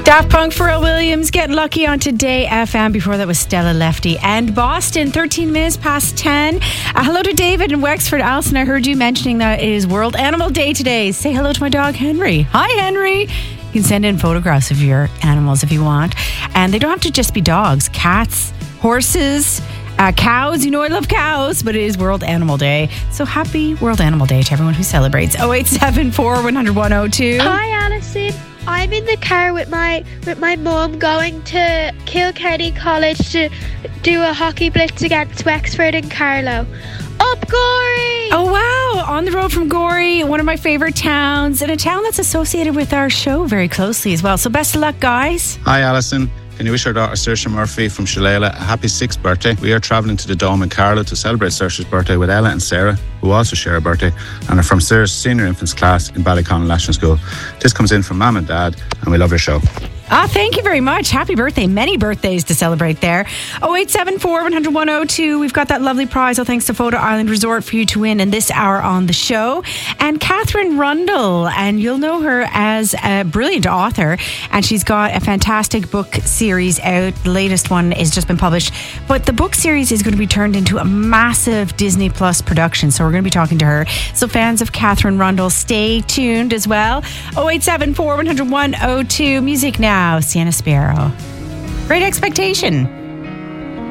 Daft Punk, Pharrell Williams, Get Lucky on Today FM. Before that was Stella Lefty and Boston, 13 minutes past 10. Hello to David in Wexford. Alison, I heard you mentioning that it is World Animal Day today. Say hello to my dog, Henry. Hi, Henry. You can send in photographs of your animals if you want. And they don't have to just be dogs. Cats, horses, cows. You know I love cows, but it is World Animal Day. So happy World Animal Day to everyone who celebrates. 0874 100 102. Hi, Alison. I'm in the car with my mum going to Kilkenny College to do a hockey blitz against Wexford and Carlow. Up Gorey! Oh, wow. On the road from Gorey, one of my favourite towns, and a town that's associated with our show very closely as well. So best of luck, guys. Hi, Alison. Can you wish our daughter Saoirse Murphy from Shalala a happy 6th birthday? We are travelling to the Dome in Carlow to celebrate Saoirse's birthday with Ella and Sarah, who also share a birthday and are from Sarah's senior infants class in Ballyconnell National School. This comes in from Mum and Dad, and we love your show. Thank you very much. Happy birthday. Many birthdays to celebrate there. 0874 100 102. We've got that lovely prize, all thanks to Photo Island Resort, for you to win in this hour on the show. And Catherine Rundle, and you'll know her as a brilliant author, and she's got a fantastic book series out. The latest one has just been published, but the book series is going to be turned into a massive Disney Plus production, so we're going to be talking to her. So fans of Catherine Rundle, stay tuned as well. 0874 100 102. Music now. Sienna Sparrow. Great Expectation.